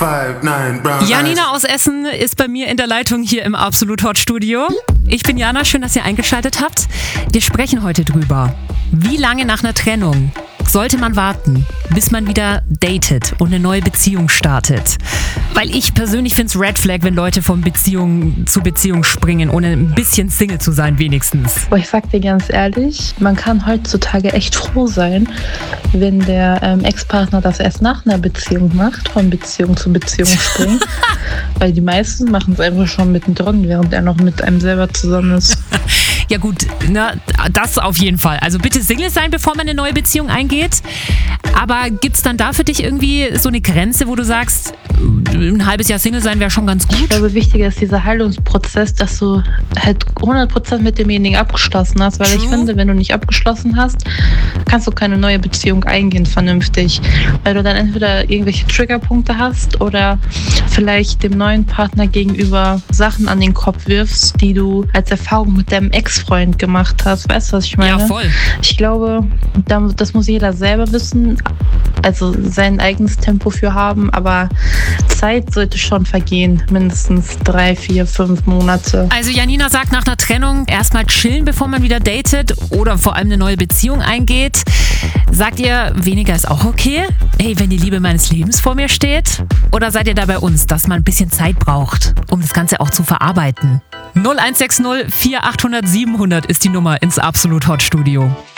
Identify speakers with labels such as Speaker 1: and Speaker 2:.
Speaker 1: 5, 9, brown
Speaker 2: Janina aus Essen ist bei mir in der Leitung hier im Absolut Hot Studio. Ich bin Jana, schön, dass ihr eingeschaltet habt. Wir sprechen heute drüber, wie lange nach einer Trennung sollte man warten, bis man wieder datet und eine neue Beziehung startet. Weil ich persönlich finde es Red Flag, wenn Leute von Beziehung zu Beziehung springen, ohne ein bisschen Single zu sein wenigstens.
Speaker 3: Ich sag dir ganz ehrlich, man kann heutzutage echt froh sein, wenn der Ex-Partner das erst nach einer Beziehung macht, von Beziehung zu Beziehung springt. Weil die meisten machen es einfach schon mittendrin, während er noch mit einem selber zusammen ist.
Speaker 2: Ja gut, na, das auf jeden Fall. Also bitte Single sein, bevor man eine neue Beziehung eingeht. Aber gibt's dann da für dich irgendwie so eine Grenze, wo du sagst, ein halbes Jahr Single sein wäre schon ganz gut?
Speaker 3: Ich glaube, wichtiger ist dieser Heilungsprozess, dass du halt 100% mit demjenigen abgeschlossen hast. Weil ich finde, wenn du nicht abgeschlossen hast, kannst du keine neue Beziehung eingehen vernünftig. Weil du dann entweder irgendwelche Triggerpunkte hast oder vielleicht dem neuen Partner gegenüber Sachen an den Kopf wirfst, die du als Erfahrung mit deinem Ex-Freund gemacht hast. Weißt du, was ich meine?
Speaker 2: Ja, voll.
Speaker 3: Ich glaube, das muss jeder selber wissen, also sein eigenes Tempo für haben, aber Zeit sollte schon vergehen, mindestens 3, 4, 5 Monate.
Speaker 2: Also Janina sagt, nach einer Trennung erstmal chillen, bevor man wieder datet oder vor allem eine neue Beziehung eingeht. Sagt ihr, weniger ist auch okay? Hey, wenn die Liebe meines Lebens vor mir steht? Oder seid ihr da bei uns, dass man ein bisschen Zeit braucht, um das Ganze auch zu verarbeiten? 0160 4800 700 ist die Nummer ins Absolut Hot Studio.